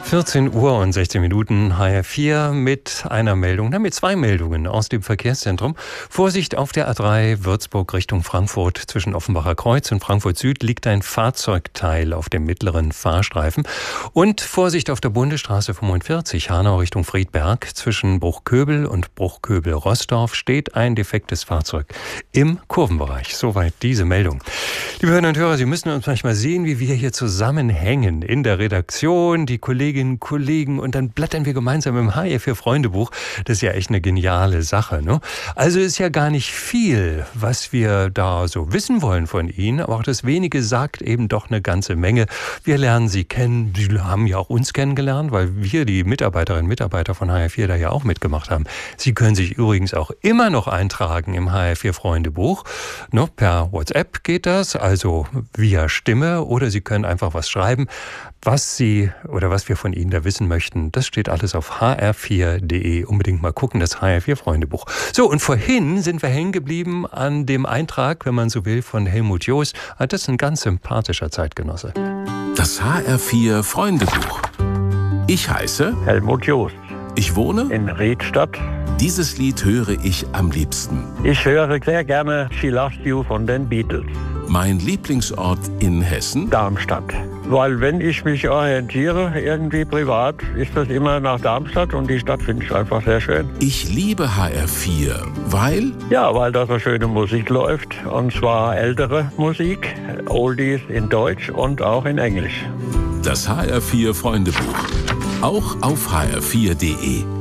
14 Uhr und 16 Minuten, HR4 mit einer Meldung, mit zwei Meldungen aus dem Verkehrszentrum. Vorsicht auf der A3 Würzburg Richtung Frankfurt. Zwischen Offenbacher Kreuz und Frankfurt Süd liegt ein Fahrzeugteil auf dem mittleren Fahrstreifen. Und Vorsicht auf der Bundesstraße 45 Hanau Richtung Friedberg. Zwischen Bruchköbel und Bruchköbel-Rossdorf steht ein defektes Fahrzeug im Kurvenbereich. Soweit diese Meldung. Liebe Hörerinnen und Hörer, Sie müssen uns manchmal sehen, wie wir hier zusammenhängen in der Redaktion, die Kolleginnen und Kollegen, und dann blättern wir gemeinsam im HR4 Freundebuch. Das ist ja echt eine geniale Sache, ne? Also ist ja gar nicht viel, was wir da so wissen wollen von Ihnen, aber auch das Wenige sagt eben doch eine ganze Menge. Wir lernen Sie kennen, Sie haben ja auch uns kennengelernt, weil wir, die Mitarbeiterinnen und Mitarbeiter von HR4, da ja auch mitgemacht haben. Sie können sich übrigens auch immer noch eintragen im HR4 Freundebuch. Ne? Per WhatsApp geht das, also via Stimme, oder Sie können einfach was schreiben, was Sie oder was wir von Ihnen da wissen möchten. Das steht alles auf hr4.de. Unbedingt mal gucken, das HR4 Freundebuch. So, und vorhin sind wir hängen geblieben an dem Eintrag, wenn man so will, von Helmut Joos. Das ist ein ganz sympathischer Zeitgenosse. Das HR4 Freundebuch. Ich heiße Helmut Joos. Ich wohne in Riedstadt. Dieses Lied höre ich am liebsten. Ich höre sehr gerne She Loves You von den Beatles. Mein Lieblingsort in Hessen? Darmstadt. Weil wenn ich mich orientiere, irgendwie privat, ist das immer nach Darmstadt, und die Stadt finde ich einfach sehr schön. Ich liebe HR4, weil? Ja, weil da so schöne Musik läuft, und zwar ältere Musik, Oldies in Deutsch und auch in Englisch. Das HR4 Freundebuch, auch auf hr4.de.